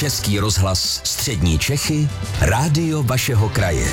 Český rozhlas Střední Čechy, rádio vašeho kraje.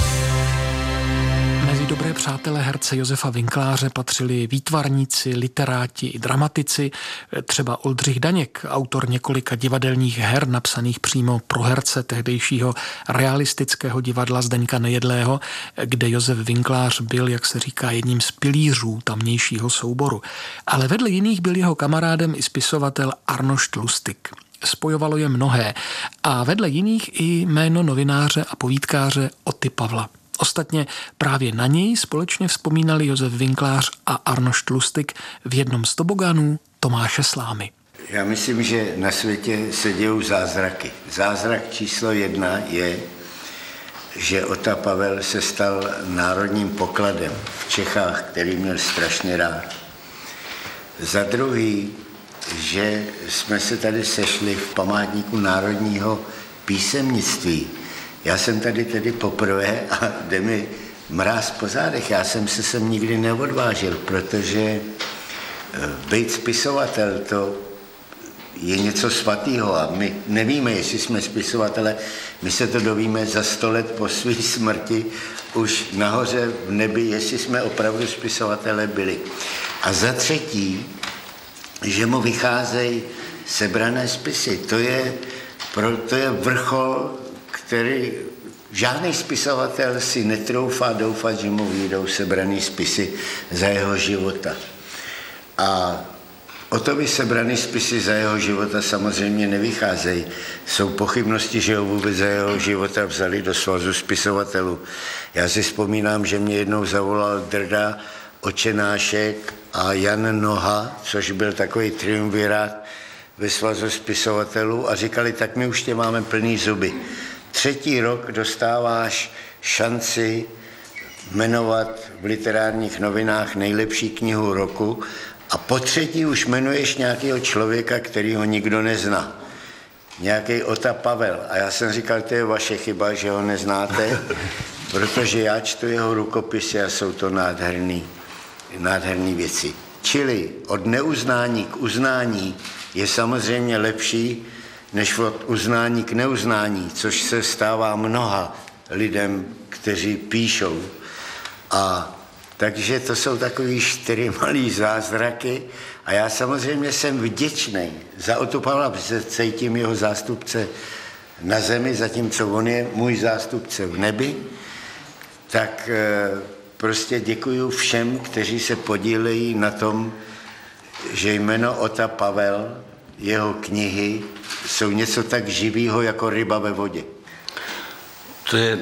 Mezi dobré přátelé herce Josefa Winkláře patřili výtvarníci, literáti i dramatici, třeba Oldřich Daněk, autor několika divadelních her napsaných přímo pro herce tehdejšího realistického divadla Zdeňka Nejedlého, kde Josef Winklář byl, jak se říká, jedním z pilířů tamnějšího souboru. Ale vedle jiných byl jeho kamarádem i spisovatel Arnošt Lustig. Spojovalo je mnohé a vedle jiných i jméno novináře a povídkáře Oty Pavla. Ostatně právě na něj společně vzpomínali Josef Winklář a Arnošt Lustig v jednom z toboganů Tomáše Slámy. Já myslím, že na světě se dějou zázraky. Zázrak číslo 1 je, že Ota Pavel se stal národním pokladem v Čechách, který měl strašně rád. Za druhý, že jsme se tady sešli v památníku národního písemnictví. Já jsem tady tedy poprvé a jde mi mráz po zádech. Já jsem se sem nikdy neodvážil, protože být spisovatel, to je něco svatého a my nevíme, jestli jsme spisovatele, my se to dovíme za 100 let po své smrti, už nahoře v nebi, jestli jsme opravdu spisovatele byli. A za třetí, že mu vycházejí sebrané spisy. To je vrchol, který žádný spisovatel si netroufá doufat, že mu vyjdou sebraný spisy za jeho života. A o to by sebraný spisy za jeho života samozřejmě nevycházejí. Jsou pochybnosti, že ho vůbec za jeho života vzali do svazu spisovatelů. Já si vzpomínám, že mě jednou zavolal Drda Očenášek a Jan Noha, což byl takový triumvirát ve svazu spisovatelů a říkali, tak my už tě máme plný zuby. 3. rok dostáváš šanci jmenovat v literárních novinách nejlepší knihu roku a po 3. už jmenuješ nějakého člověka, kterýho nikdo nezná. Nějaký Ota Pavel. A já jsem říkal, to je vaše chyba, že ho neznáte, protože já čtu jeho rukopisy a jsou to nádherný věci. Čili od neuznání k uznání je samozřejmě lepší, než od uznání k neuznání, což se stává mnoha lidem, kteří píšou. A takže to jsou takový 4 malý zázraky a já samozřejmě jsem vděčný za Otu Pavla, protože cítím jeho zástupce na zemi, zatímco on je můj zástupce v nebi, tak prostě děkuju všem, kteří se podílejí na tom, že jméno Ota Pavel, jeho knihy jsou něco tak živého jako ryba ve vodě. To je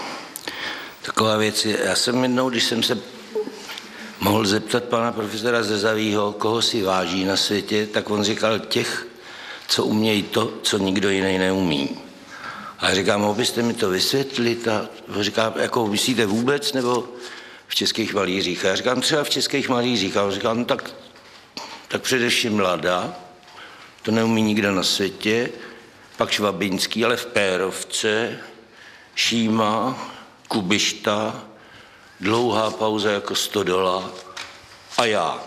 taková věc. Já jsem jednou, když jsem se mohl zeptat pana profesora Zezavýho, koho si váží na světě, tak on říkal těch, co umějí to, co nikdo jiný neumí. A já říkám, mohl byste mi to vysvětlit? A říká, jako myslíte vůbec, nebo v českých malířích? A já říkám, třeba v českých malířích. A on říká, no tak především Lada, to neumí nikdo na světě, pak Švabinský, ale v Pérovce, Šíma, Kubišta, dlouhá pauza jako Stodola a já.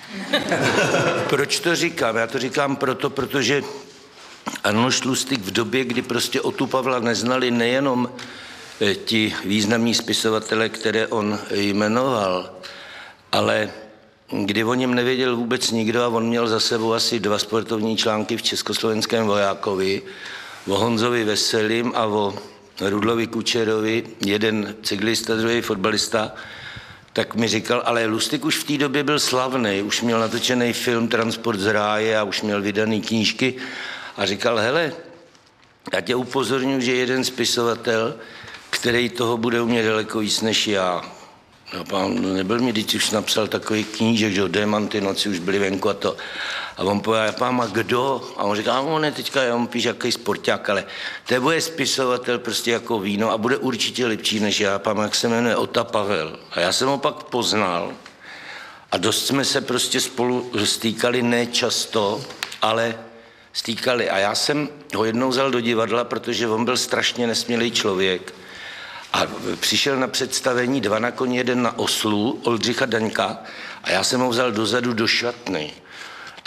Proč to říkám? Já to říkám protože Arnošt Lustig v době, kdy prostě Otu Pavla neznali nejenom ti významní spisovatelé, které on jmenoval, ale kdy o něm nevěděl vůbec nikdo a on měl za sebou asi 2 sportovní články v Československém vojákovi, o Honzovi Veselým a o Rudlovi Kučerovi, jeden cyklista, druhý fotbalista, tak mi říkal, ale Lustig už v té době byl slavný, už měl natočený film Transport z ráje a už měl vydaný knížky a říkal, hele, já tě upozorňuji, že jeden spisovatel, který toho bude umět daleko víc než já. No, pán nebyl mi, když už napsal takový knížek, že Démanty noci už byly venku a to. A on povedal, pán, a kdo? A on říká, on je teďka, on píše jaký sporták, ale to bude spisovatel prostě jako víno a bude určitě lepší než já. Pán, jak se jmenuje Ota Pavel. A já jsem ho pak poznal a dost jsme se prostě spolu stýkali, ne často, ale stýkali. A já jsem ho jednou vzal do divadla, protože on byl strašně nesmělý člověk. A přišel na představení 2 na koni, 1 na oslu, Oldřicha Daňka, a já jsem ho vzal dozadu do šatny.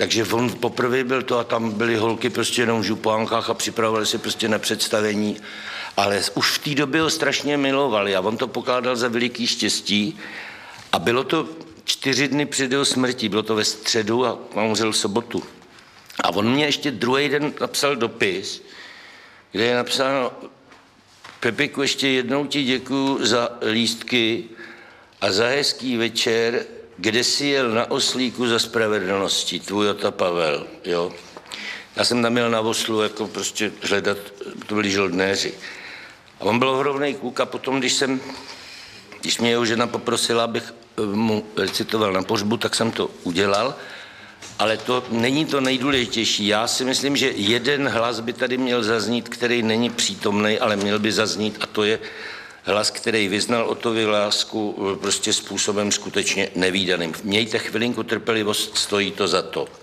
Takže on poprvé byl to a tam byly holky prostě jenom v župánkách a připravovali se prostě na představení, ale už v té době ho strašně milovali a on to pokládal za veliký štěstí a bylo to 4 dny před jeho smrtí, bylo to ve středu a on umřel v sobotu. A on mě ještě druhý den napsal dopis, kde je napsáno: Pepiku, ještě jednou ti děkuju za lístky a za hezký večer, kde jsi jel na oslíku za spravedlností, tvůj Ota Pavel, jo. Já jsem tam jel na Oslu, jako prostě hledat, to byli žoldnéři. A on byl ohromnej kluk a potom, když mě jeho žena poprosila, abych mu recitoval na pohřbu, tak jsem to udělal, ale to není to nejdůležitější. Já si myslím, že jeden hlas by tady měl zaznít, který není přítomný, ale měl by zaznít, a to je hlas, který vyznal Otovi lásku prostě způsobem skutečně nevídaným. Mějte chvilinku trpělivost, stojí to za to.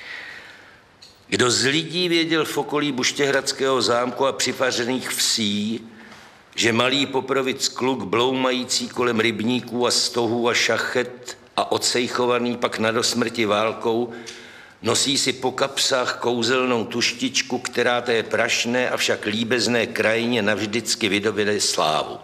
Kdo z lidí věděl v okolí Buštěhradského zámku a přifařených vsí, že malý Poprovic kluk bloumající kolem rybníků a stohů a šachet a ocejchovaný pak na dosmrti válkou, nosí si po kapsách kouzelnou tuštičku, která té prašné, avšak líbezné krajině navždycky vydoběde slávu.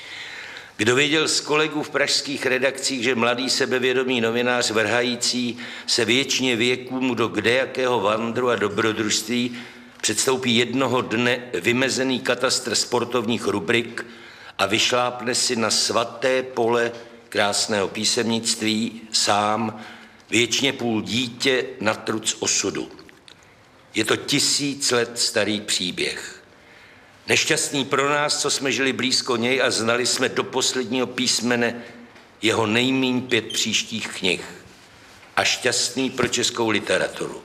Kdo věděl z kolegů v pražských redakcích, že mladý sebevědomý novinář vrhající se věčně věkům do kdejakého vandru a dobrodružství předstoupí jednoho dne vymezený katastr sportovních rubrik a vyšlápne si na svaté pole krásného písemnictví sám, věčně půl dítě na truc osudu. Je to 1000 let starý příběh. Nešťastný pro nás, co jsme žili blízko něj a znali jsme do posledního písmene jeho nejmíň 5 příštích knih. A šťastný pro českou literaturu.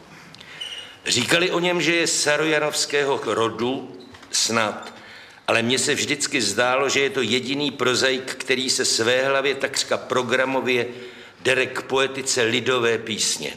Říkali o něm, že je sarojanovského rodu, snad, ale mně se vždycky zdálo, že je to jediný prozaik, který se své hlavě takřka programově dere k poetice lidové písně.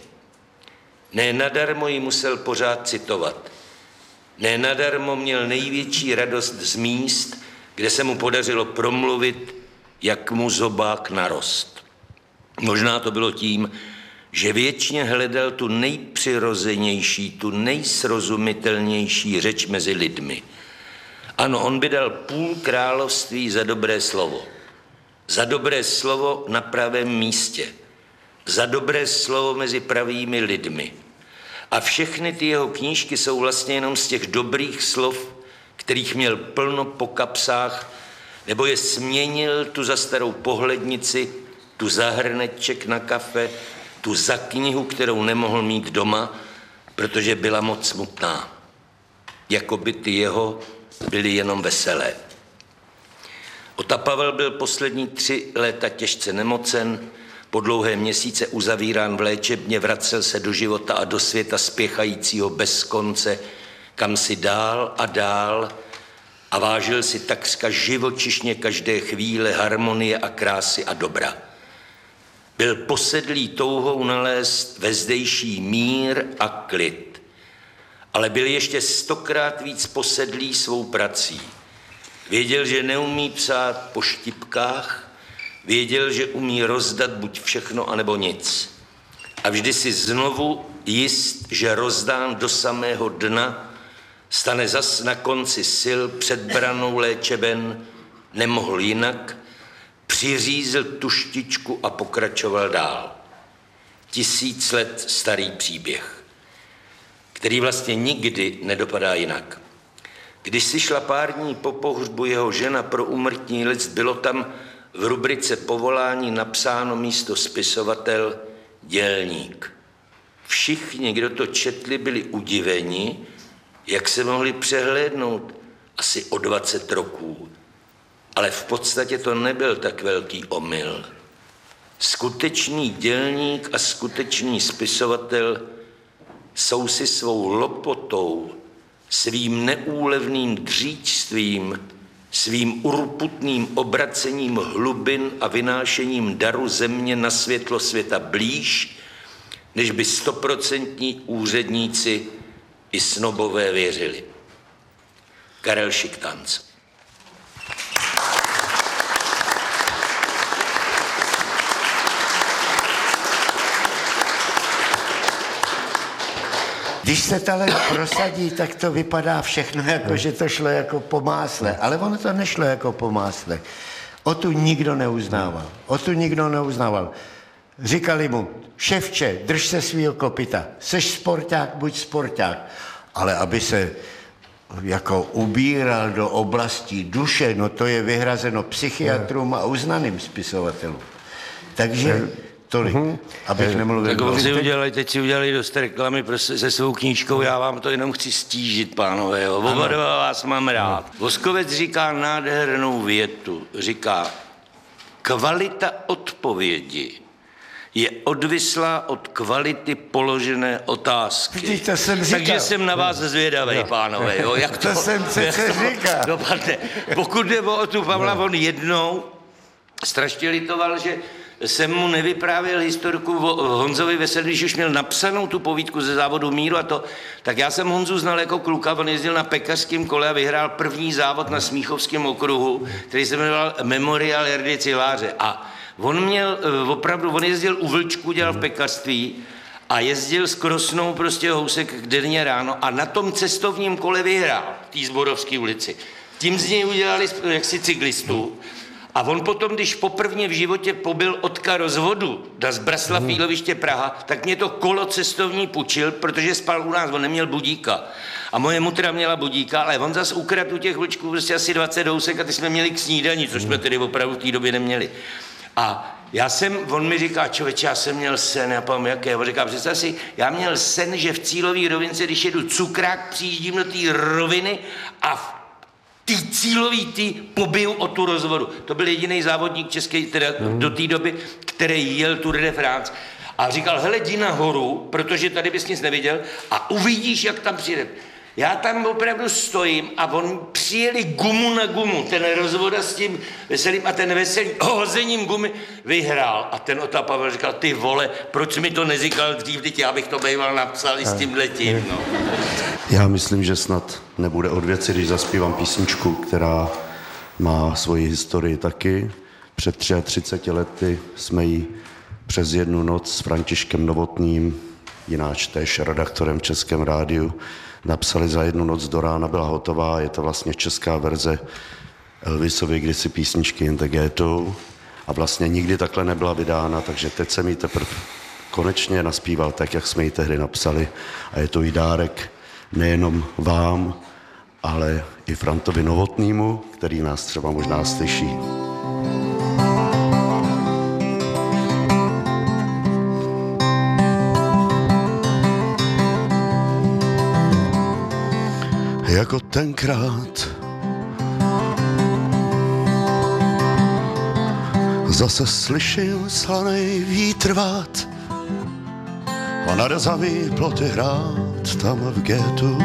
Ne nadarmo ji musel pořád citovat. Ne nadarmo měl největší radost z míst, kde se mu podařilo promluvit, jak mu zobák narost. Možná to bylo tím, že věčně hledal tu nejpřirozenější, tu nejsrozumitelnější řeč mezi lidmi. Ano, on by dal půl království za dobré slovo. Za dobré slovo na pravém místě. Za dobré slovo mezi pravými lidmi. A všechny ty jeho knížky jsou vlastně jenom z těch dobrých slov, kterých měl plno po kapsách, nebo je směnil tu za starou pohlednici, tu za hrneček na kafe, tu za knihu, kterou nemohl mít doma, protože byla moc smutná. Jako by ty jeho byly jenom veselé. Ota Pavel byl poslední 3 léta těžce nemocen, po dlouhé měsíce uzavírán v léčebně, vracel se do života a do světa spěchajícího bez konce, kam si dál a dál a vážil si takřka živočišně každé chvíle harmonie a krásy a dobra. Byl posedlý touhou nalézt ve zdejší mír a klid, ale byl ještě 100krát víc posedlý svou prací. Věděl, že neumí psát po štipkách, věděl, že umí rozdat buď všechno, anebo nic. A vždy si znovu jist, že rozdán do samého dna, stane zas na konci sil před branou léčeben, nemohl jinak, přiřízl tuštičku a pokračoval dál. 1000 let starý příběh, který vlastně nikdy nedopadá jinak. Když si šla pár dní po pohřbu jeho žena pro úmrtní list, bylo tam v rubrice povolání napsáno místo spisovatel dělník. Všichni, kdo to četli, byli udiveni, jak se mohli přehlédnout asi o 20 roků. Ale v podstatě to nebyl tak velký omyl. Skutečný dělník a skutečný spisovatel jsou si svou lopotou, svým neúlevným dříčstvím, svým urputným obracením hlubin a vynášením daru země na světlo světa blíž, než by 100% úředníci i snobové věřili. Karel Šiktanc. Když se talent prosadí, tak to vypadá všechno jako, že to šlo jako po másle. Ale ono to nešlo jako po másle. O tu nikdo neuznával. Říkali mu, ševče, drž se svýho kopyta. Seš sporták, buď sporták. Ale aby se jako ubíral do oblastí duše, no to je vyhrazeno psychiatrům a uznaným spisovatelům. Takže tolik, abych nemluvil. Tak teď si udělali dost reklamy se svou knížkou, já vám to jenom chci stížit, pánové, jo. Oba dva vás mám rád. Voskovec říká nádhernou větu, říká, kvalita odpovědi je odvislá od kvality položené otázky. To jsem říkal. Takže jsem na vás zvědavej, pánové, jo. Jak to jsem přece říkal. Dopadne. Pokud jde o tu Pavla, on jednou strašně litoval, že jsem mu nevyprávěl historku o Honzovi Veselý, když už měl napsanou tu povídku ze závodu Míru a to, tak já jsem Honzu znal jako kluka, on jezdil na pekařském kole a vyhrál první závod na Smíchovském okruhu, který se jmenoval Memorial Jardy Ciláře. A on měl opravdu, on jezdil u Vlčku, dělal v pekařství a jezdil s Krosnou prostě housek denně ráno a na tom cestovním kole vyhrál v té Zborovské ulici. Tím z něj udělali jaksi cyklistu. A on potom, když poprvně v životě pobyl Otka rozvodu na Zbraslav Jíloviště Praha, tak mě to kolo cestovní půjčil, protože spal u nás, on neměl budíka. A moje mutra měla budíka, ale on zas ukradl u těch vlčků prostě asi 20 housek a ty jsme měli k snídani, což jsme tedy opravdu v té době neměli. A on mi říká, člověče, já jsem měl sen, já povím, jaké, on říká, představ si, já měl sen, že v cílové rovince, když jedu cukrák, přijíždím do té roviny a ty cílový pobiju o tu rozvodu. To byl jediný závodník český, teda do té doby, který jel Tour de France. A říkal, hele, jdi nahoru, protože tady bys nic neviděl a uvidíš, jak tam přijde. Já tam opravdu stojím a on přijeli gumu na gumu, ten rozvoda s tím Veselým a ten Veselý hozením gumy vyhrál. A ten Ota Pavel říkal, ty vole, proč mi to neříkal dřív, teď já bych to býval napsal i s tímhletím, no. Já myslím, že snad nebude od věci, když zaspívám písničku, která má svoji historii taky. Před 33 lety jsme ji přes jednu noc s Františkem Novotným, jináč též redaktorem v Českém rádiu, napsali za jednu noc do rána, byla hotová, je to vlastně česká verze Elvisovy kdysi písničky In the Ghetto a vlastně nikdy takhle nebyla vydána, takže teď jsem ji teprve konečně naspíval tak, jak jsme ji tehdy napsali a je to i dárek nejenom vám, ale i Frantovi Novotnému, který nás třeba možná slyší. Jako tenkrát zase slyším slanej vítr vát a na rezavý ploty hrát tam v ghettu.